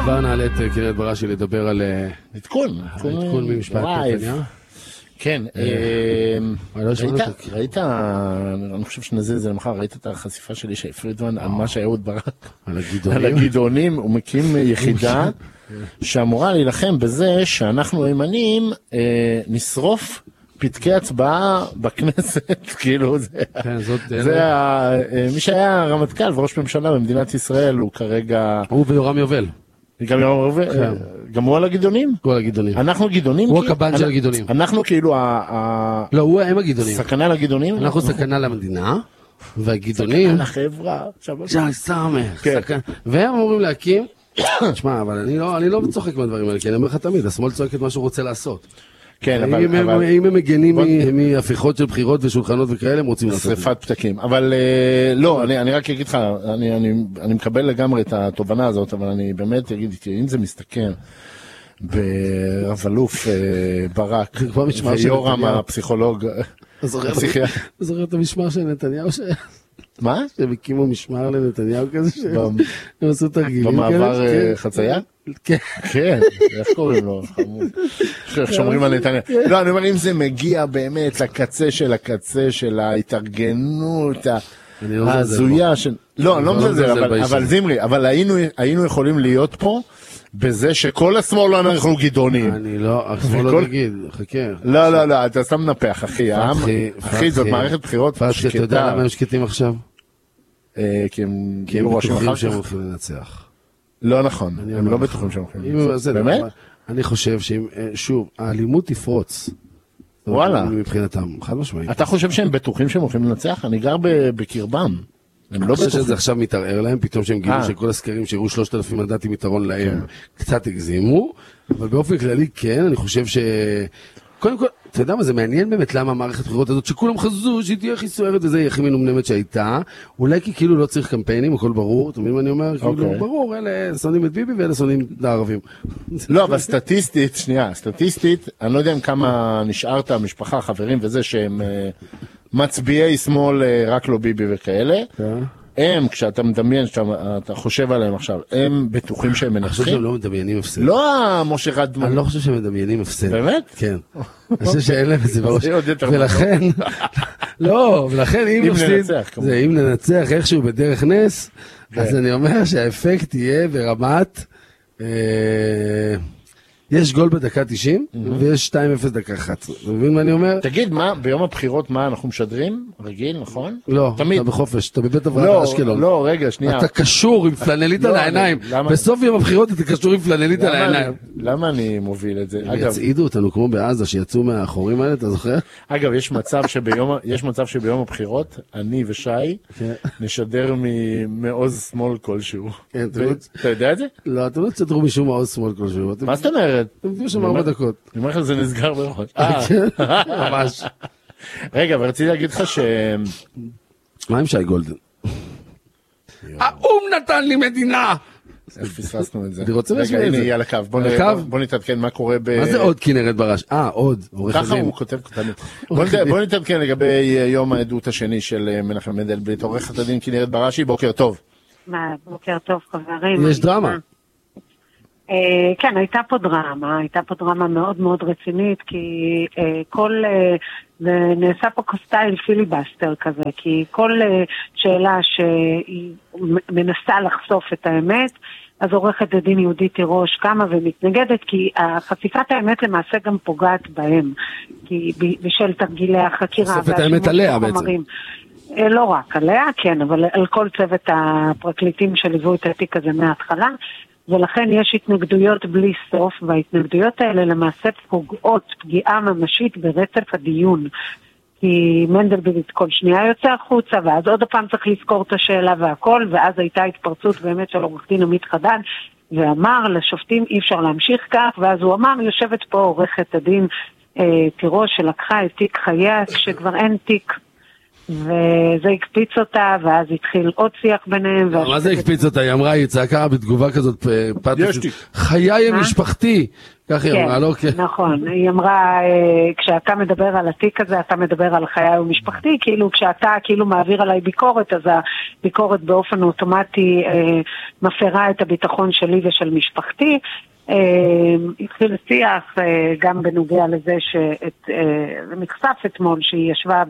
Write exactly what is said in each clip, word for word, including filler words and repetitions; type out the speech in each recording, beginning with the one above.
כבר נעלה את כנרת בראשי לדבר על עדכון. עדכון ממשפט נתניהו. כן, ראית, אני חושב שנזל זה למחר, ראית את החשיפה שלי שי פרידמן על מה שאהוד ברק, על הגדעונים, הוא מקים יחידה שאמורה להילחם בזה שאנחנו הימנים נשרוף פתקי הצבעה בכנסת, כאילו זה, מי שהיה רמטכ"ל וראש ממשלה במדינת ישראל הוא כרגע... הוא ויורם יובל. גם יורם יובל, גם הוא על הגדעונים? הוא על הגדעונים. אנחנו גדעונים? הוא הקב"ן של הגדעונים. אנחנו כאילו... לא, הוא הם הגדעונים. סכנה לגדעונים? אנחנו סכנה למדינה, והגדעונים... סכנה לחברה. שי סמך. והם אמורים להקים... תשמע, אבל אני לא צוחק מהדברים האלה, כי אני אומר לך תמיד, השמאל צועק את מה שהוא רוצה לעשות. כן, אבל... אם הם מגנים מהפיכות של בחירות ושולחנות וכאלה, הם רוצים לעשות. שריפת פתקים. אבל לא, אני רק אגיד לך, אני מקבל לגמרי את התובנה הזאת, אבל אני באמת אגיד, אם זה מסתכם ברב אלוף ברק ויורם הפסיכולוג, הפסיכיאטר. זוכר את המשמר של נתניהו ש... מה? שהם הקימו משמר לנתניהו כזה שהם עשו תרגילים כאלה. במעבר חצייה? כן. כן, איך קוראים לו? איך שומרים על נתניהו. לא, אני אומר, אם זה מגיע באמת לקצה של הקצה של ההתארגנות, ההזויה של... לא, אני לא מזלזל, אבל זמרי, אבל היינו יכולים להיות פה בזה שכל השמאל לא אנחנו גדעונים. אני לא, השמאל לא תגיד, חכה. לא, לא, לא, אתה סתם מנפח, אחי. אחי, זאת מערכת בחירות שקטה. אתה יודע למה הם שקטים עכשיו? כי הם בטוחים שהם הולכים לנצח. לא נכון, הם לא בטוחים שהם הולכים לנצח. באמת? אני חושב שאם, שוב, האלימות תפרוץ. וואלה. מבחינתם, חד משמעית. אתה חושב שהם בטוחים שהם הולכים לנצח? אני גר בקרבם. אני לא חושב שזה עכשיו מתערער להם, פתאום שהם גילו שכל הסקרים שהראו שלושת אלפים מנדטים יתרון להם, קצת הגזימו, אבל באופן כללי כן, אני חושב ש... קודם כל, אתה יודע מה, זה מעניין באמת למה המערכת הבחירות הזאת, שכולם חזו שהיא תהיה הכי סוערת וזה, היא הכי מנומנמת שהייתה, אולי כי כאילו לא צריך קמפיינים, הכל ברור, אתה מבין מה אני אומר? כאילו ברור, אלה שונאים את ביבי ואלה שונאים את הערבים. לא, אבל סטטיסטית, שנייה, סטטיסטית, אני לא יודע אם כמה נשארת, המשפחה, חברים וזה שהם מצביעי שמאל רק לא ביבי וכאלה, הם, כשאתה מדמיין, שאתה חושב עליהם עכשיו, הם בטוחים שהם מנצחים? אני חושב שהם לא מדמיינים הפסד. לא, משה רדמן. אני לא חושב שהם מדמיינים הפסד. באמת? כן. אני חושב שאין להם את זה בראש. ולכן, לא, ולכן אם נפסיד, אם ננצח איכשהו בדרך נס, אז אני אומר שהאפקט יהיה ברמת, יש גול בדקה תשעים, ויש שתיים אפס דקה אחת עשרה. אתה מבין מה אני אומר? תגיד, מה, ביום הבחירות מה אנחנו משדרים? רגיל, נכון? לא, אתה בחופש, אתה בבית הבראה אשקלון. לא, רגע, שנייה. אתה קשור עם פלנלית על העיניים. בסוף יום הבחירות אתה קשור עם פלנלית על העיניים. למה אני מוביל את זה? הם יצעידו אותנו כמו בעזה, שיצאו מהחורים האלה, אתה זוכר? אגב, יש מצב שביום הבחירות, אני ושי, נשדר ממעוז שמאל כלשהו. אתה יודע את זה? לא, אתה לא תשדרו משום מעוז שמאל כלשהו. מה זאת אומרת? אתם מביאים שם ארבע דקות. אני אומר לך, זה נסגר בראש. ממש. רגע, אבל רציתי להגיד לך ש... מה עם שי גולדן? האום נתן לי מדינה! איך פספסנו את זה? אני רוצה להשמיע את את זה. זה. רגע, הנה, על הקו. בוא נתעדכן מה קורה ב... מה זה עוד כנרת בראש? אה, עוד. ככה הוא כותב כותנת. בוא נתעדכן לגבי יום העדות השני של מנחם מנדלבליט. עורכת הדין כנרת בראשי, בוקר טוב. מה, בוקר טוב חברים. יש דרמה. כן, הייתה פה דרמה, הייתה פה דרמה מאוד מאוד רצינית, כי כל, זה נעשה פה כסטייל פיליבסטר כזה, כי כל שאלה שהיא מנסה לחשוף את האמת, אז עורכת הדין יהודית תירוש קמה ומתנגדת, כי חשיפת האמת למעשה גם פוגעת בהם, כי בשל תרגילי החקירה. חושפת האמת עליה בעצם. לא רק עליה, כן, אבל על כל צוות הפרקליטים שליוו את התיק הזה מההתחלה, ולכן יש התנגדויות בלי סוף, וההתנגדויות האלה למעשה פוגעות פגיעה ממשית ברצף הדיון, כי מנדלבליט כל שנייה יוצא החוצה, ואז עוד הפעם צריך לזכור את השאלה והכל, ואז הייתה התפרצות באמת של עורך דין עמית חדד, ואמר לשופטים אי אפשר להמשיך כך, ואז הוא אמר, יושבת פה עורכת הדין אה, תירוש שלקחה את תיק חייה, כשכבר אין תיק, וזה הקפיץ אותה, ואז התחיל עוד שיח ביניהם. מה זה הקפיץ אותה? היא אמרה, היא צעקה בתגובה כזאת, חיי משפחתי, כך היא אמרה, לא? נכון, היא אמרה, כשאתה מדבר על התיק הזה, אתה מדבר על חיי ומשפחתי, כאילו כשאתה כאילו מעביר עליי ביקורת, אז הביקורת באופן אוטומטי מפרה את הביטחון שלי ושל משפחתי. התחיל שיח גם בנוגע לזה שנחשף אתמול שהיא ישבה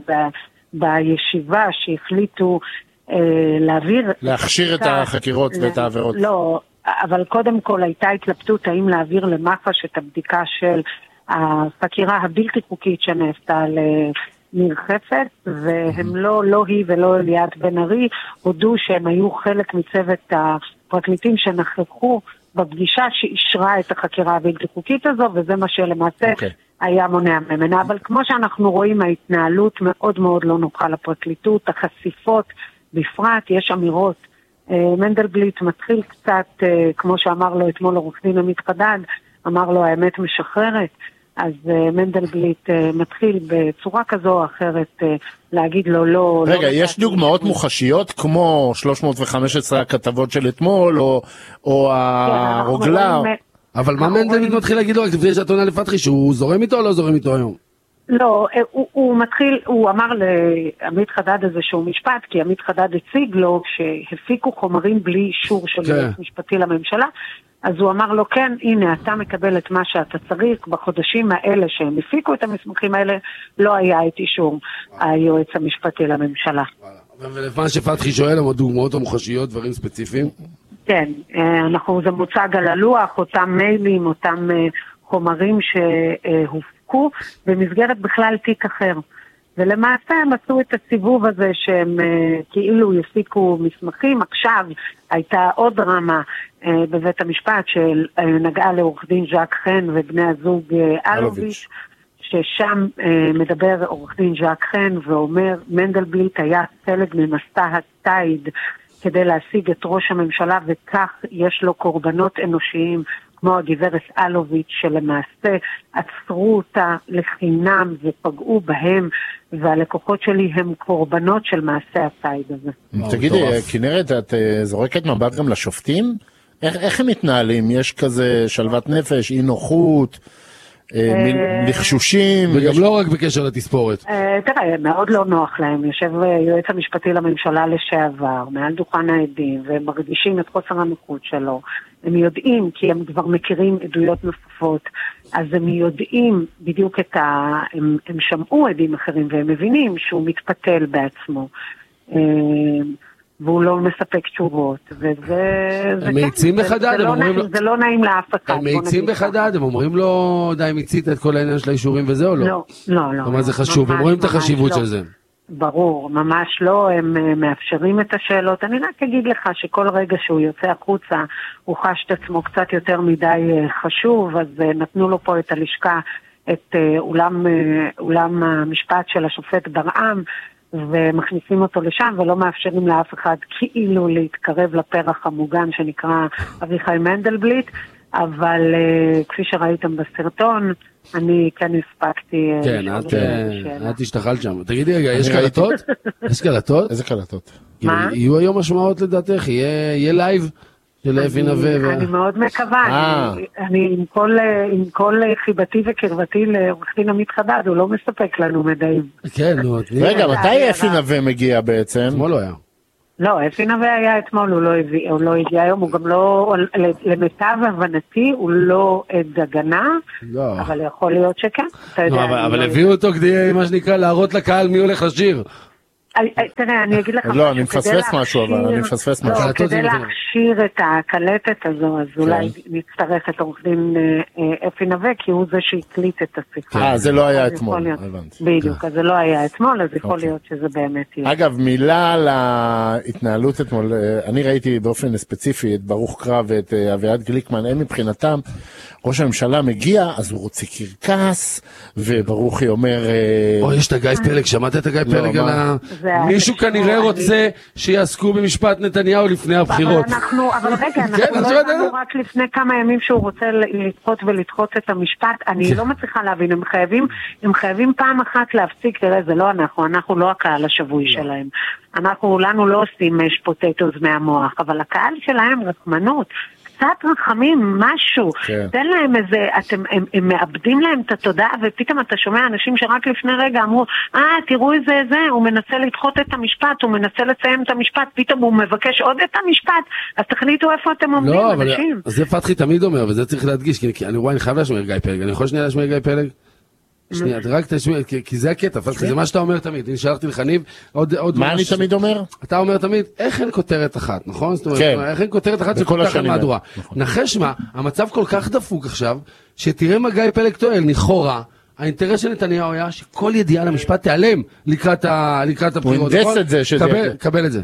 בישיבה שהחליטו להעביר... להכשיר את החקירות ואת העבירות. לא, אבל קודם כל הייתה התלבטות האם להעביר למח"ש את הבדיקה של החקירה הבלתי חוקית שנעשתה לניר חפץ, והם לא, לא היא ולא ליאת בן ארי, הודו שהם היו חלק מצוות הפרקליטים שנכחו בפגישה שאישרה את החקירה הבלתי חוקית הזו, וזה מה שלמעשה okay. היה מונע ממנה. אבל כמו שאנחנו רואים, ההתנהלות מאוד מאוד לא נוחה לפרקליטות, החשיפות בפרט, יש אמירות. מנדלבליט מתחיל קצת, כמו שאמר לו אתמול עורך דין עמית חדד, אמר לו האמת משחררת, אז מנדלבליט מתחיל בצורה כזו או אחרת להגיד לו לא... רגע, לא יש דוגמאות מוחשיות כמו שלוש מאות וחמש עשרה הכתבות של אתמול, או, או הרוגלה? אבל מה מנדלבליט מתחיל להגיד לו רק לפני שאת עונה לפתחי, שהוא זורם איתו או לא זורם איתו היום? לא, הוא, הוא מתחיל, הוא אמר לעמית חדד הזה שהוא משפט, כי עמית חדד הציג לו שהפיקו חומרים בלי אישור של יועץ משפטי לממשלה, אז הוא אמר לו, כן, הנה, אתה מקבל את מה שאתה צריך, בחודשים האלה שהם הפיקו את המסמכים האלה, לא היה את אישור היועץ המשפטי לממשלה. ולפני שפתחי שואל, הם דוגמאות המוחשיות, דברים ספציפיים? כן, אנחנו, זה מוצג על הלוח, אותם מיילים, אותם חומרים שהופקו, במסגרת בכלל תיק אחר. ולמעשה הם עשו את הסיבוב הזה שהם כאילו יפיקו מסמכים. עכשיו הייתה עוד דרמה בבית המשפט שנגעה לעורך דין ז'ק חן ובני הזוג אלוביץ', ששם מדבר עורך דין ז'ק חן ואומר מנדלבליט היה חלק ממסע הציד כדי להשיג את ראש הממשלה, וכך יש לו קורבנות אנושיים כמו הגברת אלוביץ' שלמעשה עצרו אותה לחינם ופגעו בהם, והלקוחות שלי הם קורבנות של מעשה הציד הזה. תגידי, כנרת, את זורקת מבט גם לשופטים? איך, איך הם מתנהלים? יש כזה שלוות נפש, אי נוחות, לחשושים? וגם לא רק בקשר לתספורת. תראה, מאוד לא נוח להם. יושב יועץ המשפטי לממשלה לשעבר, מעל דוכן העדים, והם מרגישים את חוסר הנוחות שלו. הם יודעים, כי הם כבר מכירים עדויות נוספות, אז הם יודעים בדיוק את ה... הם, הם שמעו עדים אחרים, והם מבינים שהוא מתפתל בעצמו. והוא לא מספק תשובות, וזה... הם מאיצים בחדד, הם אומרים לו... זה לא נעים לאף אחד. הם מאיצים בחדד, הם אומרים לו, די, מיצית את כל העניין של האישורים וזה או לא? לא, לא, לא. זאת אומרת, זה חשוב, הם רואים את החשיבות של זה. ברור, ממש לא, הם מאפשרים את השאלות. אני רק אגיד לך שכל רגע שהוא יוצא החוצה, הוא חש את עצמו קצת יותר מדי חשוב, אז נתנו לו פה את הלשכה, את אולם, אולם המשפט של השופט ברעם, ומכניסים אותו לשם ולא מאפשרים לאף אחד כאילו להתקרב לפרח המוגן שנקרא אביחי מנדלבליט, אבל uh, כפי שראיתם בסרטון, אני כן הספקתי... כן, את, את השתחלת שם. תגידי רגע, יש קלטות? יש קלטות? איזה קלטות? מה? יהיו היום משמעות לדעתך? יהיה לייב? אני מאוד מקווה, אני עם כל חיבתי וקרבתי לעורך דין עמית חדד, הוא לא מספק לנו מדעים. כן, נו. רגע, מתי אפי נווה מגיע בעצם? אתמול לא היה. לא, אפי נווה היה אתמול, הוא לא הגיע היום, הוא גם לא, למיטב הבנתי, הוא לא עד הגנה, אבל יכול להיות שכן. אבל הביאו אותו כדי, מה שנקרא, להראות לקהל מי הולך לשיר. תראה, אני אגיד לך משהו. לא, אני מפספס משהו, אבל אני מפספס משהו. לא, כדי להכשיר את הקלטת הזו, אז אולי נצטרך את עורך דין אפי נווה, כי הוא זה שהקליט את השיחה. אה, זה לא היה אתמול, הבנתי. בדיוק, אז זה לא היה אתמול, אז יכול להיות שזה באמת יהיה. אגב, מילה על ההתנהלות אתמול, אני ראיתי באופן ספציפי את ברוך קרב ואת אביעד גליקמן, הם מבחינתם, ראש הממשלה מגיע, אז הוא רוצה קרקס, וברוכי אומר... או, יש את הגיא פלג, שמעת את הגיא פלג על ה... מישהו כנראה רוצה שיעסקו במשפט נתניהו לפני הבחירות. אבל אנחנו, אבל רגע, אנחנו לא יודעים רק לפני כמה ימים שהוא רוצה לדחות ולדחות את המשפט, אני לא מצליחה להבין, הם חייבים, הם חייבים פעם אחת להפסיק, תראה, זה לא אנחנו, אנחנו לא הקהל השבוי שלהם. אנחנו, לנו לא עושים מש פוטטוס מהמוח, אבל הקהל שלהם רחמנות. קצת רחמים, משהו. כן. תן להם איזה, אתם, הם, הם מאבדים להם את התודעה, ופתאום אתה שומע אנשים שרק לפני רגע אמרו, אה, תראו איזה זה, הוא מנסה לדחות את המשפט, הוא מנסה לסיים את המשפט, פתאום הוא מבקש עוד את המשפט, אז תחליטו איפה אתם עומדים, לא, אנשים. אבל זה פתחי תמיד אומר, וזה צריך להדגיש, כי, כי אני רואה, אני חייב להשמיע גיא פלג, אני יכול שנייה להשמיע גיא פלג? שנייה, רק תשמיע, כי, כי זה הקטע, פתחי, זה מה שאתה אומר תמיד, אני שלחתי לך ניב, עוד, עוד מה אני תמיד אומר? אתה אומר תמיד, איך אין כותרת אחת, נכון? זאת אומרת, איך אין כותרת אחת שכל כך מהדורה. נחש מה, המצב כל כך דפוק עכשיו, שתראה מה גיא פלג טוען, לכאורה, האינטרס של נתניהו היה שכל ידיעה למשפט תיעלם לקראת הבחירות. הוא הנדס את זה, קבל את זה.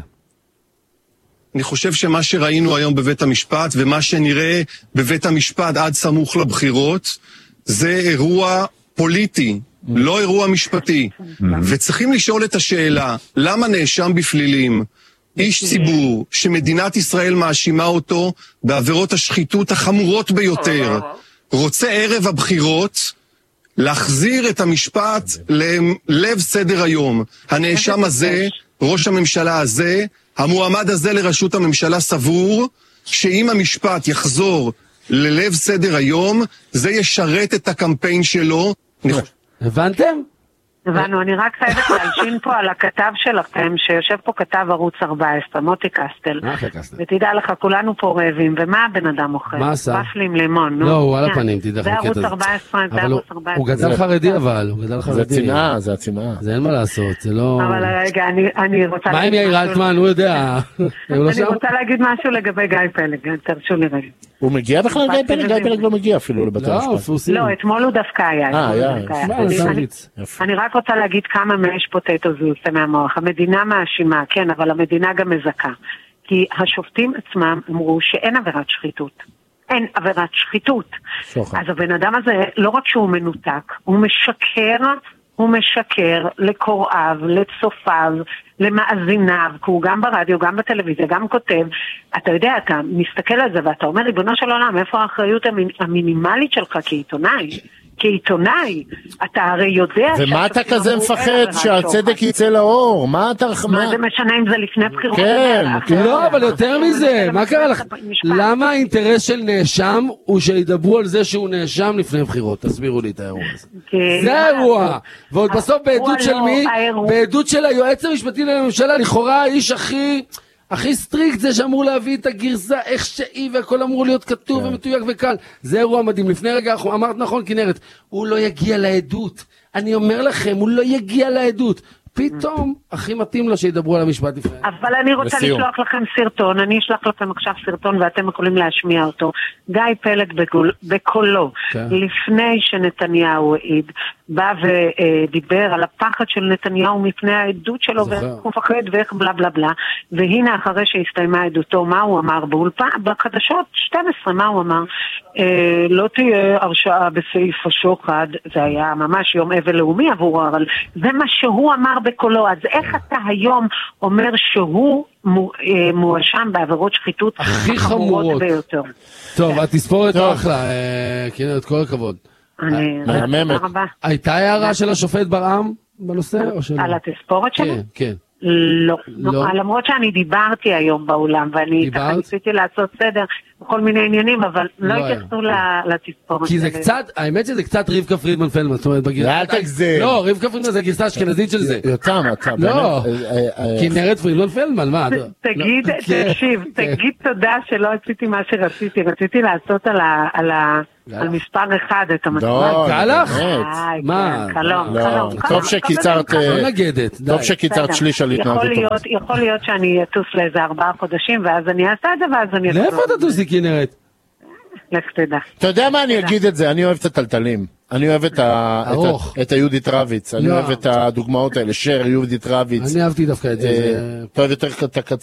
אני חושב שמה שראינו היום בבית המשפט, ומה שנראה בבית המשפט עד סמוך לבחירות, זה אירוע פוליטי, לא אירוע משפטי. וצריכים לשאול את השאלה, למה נאשם בפלילים, איש ציבור, שמדינת ישראל מאשימה אותו בעבירות השחיתות החמורות ביותר, רוצה ערב הבחירות להחזיר את המשפט ללב סדר היום. הנאשם הזה, ראש הממשלה הזה, המועמד הזה לראשות הממשלה סבור שאם המשפט יחזור ללב סדר היום, זה ישרת את הקמפיין שלו. הבנתם? הבנו, אני רק חייבת להלשין פה על הכתב שלכם, שיושב פה כתב ערוץ ארבע עשרה, מוטי קסטל. ותדע לך, כולנו פה רעבים, ומה הבן אדם אוכל? מה עשה? ופלי עם לימון, נו. לא, הוא על הפנים, תדע לך. זה ערוץ ארבע עשרה, זה ערוץ ארבע עשרה. הוא גדל חרדי אבל, הוא גדל חרדי. זה צנעה, זה הצנעה. זה אין מה לעשות, זה לא... אבל רגע, אני רוצה... מה עם יאיר אלטמן, הוא יודע. אני רוצה להגיד משהו לגבי גיא פלג, תרשו לי רגע. הוא מגיע בכלל גיא פלג? גיא פלג לא מגיע אפילו לבתי המשפט. לא, אתמול הוא דווקא היה. אה, היה. אני רק רוצה להגיד כמה מאש פוטטו זה עושה מהמוח. המדינה מאשימה, כן, אבל המדינה גם מזכה. כי השופטים עצמם אמרו שאין עבירת שחיתות. אין עבירת שחיתות. אז הבן אדם הזה, לא רק שהוא מנותק, הוא משקר, הוא משקר לקוראיו, לצופיו, למאזיניו, כי הוא גם ברדיו, גם בטלוויזיה, גם כותב. אתה יודע, אתה מסתכל על זה ואתה אומר, ריבונו של עולם, איפה האחריות המינימלית שלך כעיתונאי? כעיתונאי, אתה הרי יודע... ומה אתה כזה מפחד שהצדק יצא לאור? מה אתה... מה זה משנה אם זה לפני בחירות? כן, לא, אבל יותר מזה, מה קרה לך? למה האינטרס של נאשם הוא שידברו על זה שהוא נאשם לפני בחירות? תסבירו לי את האירוע הזה. זה האירוע. ועוד בסוף בעדות של מי? בעדות של היועץ המשפטי לממשלה, לכאורה האיש הכי... הכי סטריקט זה שאמור להביא את הגרסה איך שהיא והכל אמור להיות כתוב ומתויק וקל. זה אירוע מדהים. לפני רגע אמרת נכון כנרת, הוא לא יגיע לעדות. אני אומר לכם, הוא לא יגיע לעדות. פתאום הכי מתאים לו שידברו על המשפט לפני. אבל אני רוצה לשלוח לכם סרטון, אני אשלח לכם עכשיו סרטון ואתם יכולים להשמיע אותו. גיא פלג בקולו, לפני שנתניהו העיד, בא ודיבר על הפחד של נתניהו מפני העדות שלו, ואיך הוא מפחד ואיך בלה בלה בלה, והנה אחרי שהסתיימה עדותו, מה הוא אמר באולפן, בחדשות שתים עשרה, מה הוא אמר? לא תהיה הרשעה בסעיף השוחד, זה היה ממש יום אבל לאומי עבורו, אבל זה מה שהוא אמר בקולו, אז איך אתה היום אומר שהוא מואשם בעבירות שחיתות הכי חמורות ביותר? טוב, התספורת אחלה, כנרת, כל הכבוד. מהממת. הייתה הערה של השופט ברעם בנושא? על התספורת שלו? כן, כן. לא, למרות שאני דיברתי היום באולם, ואני ניסיתי לעשות סדר בכל מיני עניינים, אבל לא התייחסו לתספורת. כי זה קצת, האמת שזה קצת רבקה פרידמן פלמן, זאת אומרת בגרסה... אל תגזים. לא, רבקה פרידמן זה גרסה אשכנזית של זה. יותם, אתה... לא, כנרת פרידמן פלמן, מה? תגיד, תקשיב, תגיד תודה שלא עשיתי מה שרציתי, רציתי לעשות על מספר אחד את המצלמה. לא, קלח? מה? חלום, חלום. טוב שקיצרת... לא נגדת. טוב שקיצרת שליש על התנהגות. יכול להיות שאני אטוס לאיזה ארבעה חודשים, ואז אני אעשה את זה, ואז אני... לאיפה אתה טוסי כנרת? לך תדע. אתה יודע מה, אני אגיד את זה, אני אוהב את הטלטלים. אני אוהב את היהודית רביץ, אני אוהב את הדוגמאות האלה, שר, יהודית רביץ. אני אהבתי דווקא את זה. אתה אוהב יותר את הקצר.